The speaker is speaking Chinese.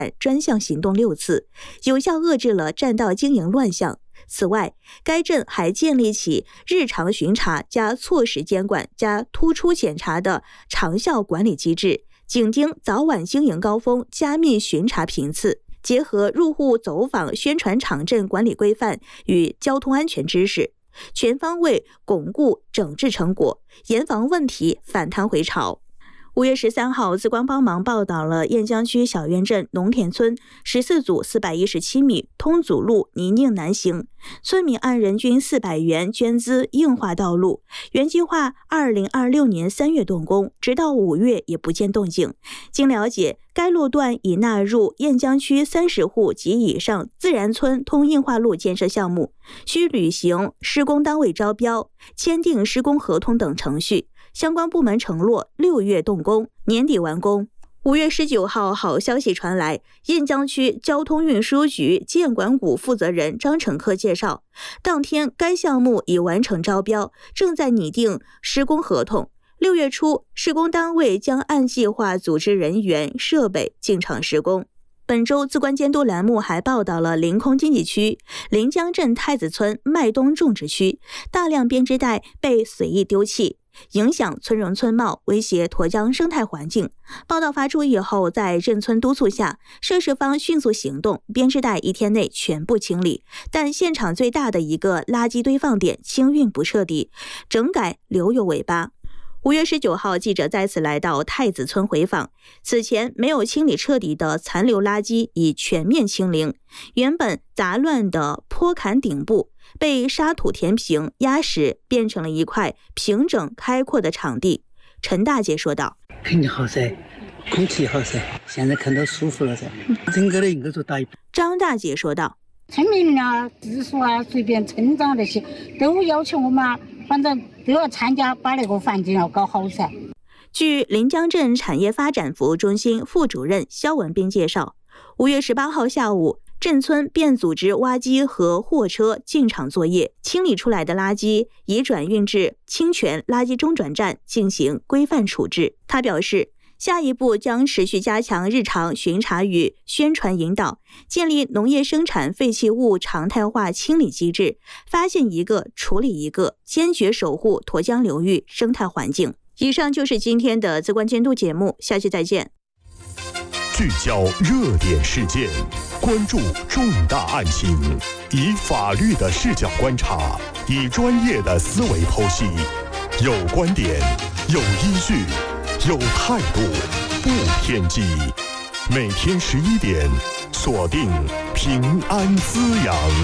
专项行动6次，有效遏制了占道经营乱象。此外，该镇还建立起日常巡查加措施监管加突出检查的长效管理机制，紧盯早晚经营高峰，加密巡查频次，结合入户走访宣传场镇管理规范与交通安全知识，全方位巩固整治成果，严防问题反弹回潮。5月13号，自光帮忙报道了雁江区小院镇农田村14组417米通阻路泥泞难行，村民按人均400元捐资硬化道路，原计划2026年3月动工，直到5月也不见动静。经了解，该路段已纳入雁江区30户及以上自然村通硬化路建设项目，需履行施工单位招标、签订施工合同等程序。相关部门承诺6月动工，年底完工。5月19号，好消息传来，雁江区交通运输局建管股负责人张成科介绍，当天该项目已完成招标，正在拟定施工合同。6月初，施工单位将按计划组织人员、设备进场施工。本周自关监督栏目还报道了临空经济区临江镇太子村麦东种植区大量编织袋被随意丢弃，影响村容村貌，威胁沱江生态环境。报道发出以后，在镇村督促下，涉事方迅速行动，编织袋1天内全部清理，但现场最大的一个垃圾堆放点清运不彻底，整改留有尾巴。5月19号，记者再次来到太子村回访，此前没有清理彻底的残留垃圾已全面清零，原本杂乱的坡坎顶部被沙土填平压实，变成了一块平整开阔的场地。陈大姐说道： 肯定好噻，空气好噻，现在看到舒服了噻，整个的应该说大一半。 张大姐说道： 村民啊、自述啊、随便村长那些都要求我们，反正都要参加，把那个环境要搞好噻。 据临江镇产业发展服务中心副主任肖文斌介绍，5月18号下午，镇村便组织挖机和货车进场作业，清理出来的垃圾已转运至清泉垃圾中转站进行规范处置。他表示，下一步将持续加强日常巡查与宣传引导，建立农业生产废弃物常态化清理机制，发现一个处理一个，坚决守护沱江流域生态环境。以上就是今天的自关监督节目，下期再见。 聚焦热点事件，关注重大案情，以法律的视角观察，以专业的思维剖析，有观点，有依据，有态度，不偏激。每天11点，锁定平安滋养。